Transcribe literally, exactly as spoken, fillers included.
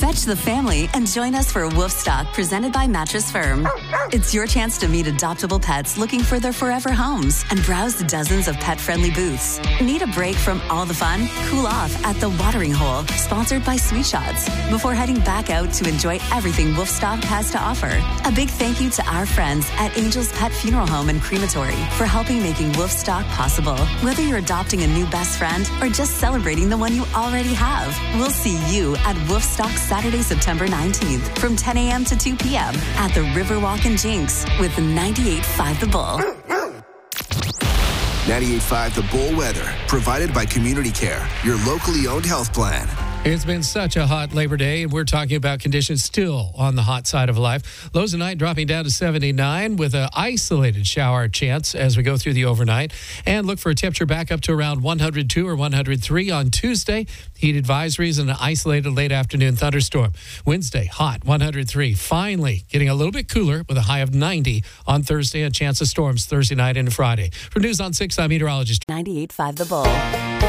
Fetch the family and join us for Woofstock presented by Mattress Firm. It's your chance to meet adoptable pets looking for their forever homes and browse dozens of pet-friendly booths. Need a break from all the fun? Cool off at The Watering Hole, sponsored by Sweet Shots, before heading back out to enjoy everything Woofstock has to offer. A big thank you to our friends at Angel's Pet Funeral Home and Crematory for helping making Woofstock possible. Whether you're adopting a new best friend or just celebrating the one you already have, we'll see you at Woofstock Saturday, September nineteenth from ten a.m. to two p.m. at the Riverwalk in Jinx with ninety-eight point five The Bull. ninety-eight point five The Bull weather, provided by Community Care, your locally owned health plan. It's been such a hot Labor Day, and we're talking about conditions still on the hot side of life. Lows tonight dropping down to seventy-nine with an isolated shower chance as we go through the overnight. And look for a temperature back up to around one hundred two or one hundred three on Tuesday. Heat advisories and an isolated late afternoon thunderstorm. Wednesday, hot, one hundred three. Finally getting a little bit cooler with a high of ninety on Thursday. A chance of storms Thursday night and Friday. For News on six, I'm meteorologist ninety-eight point five The Bull.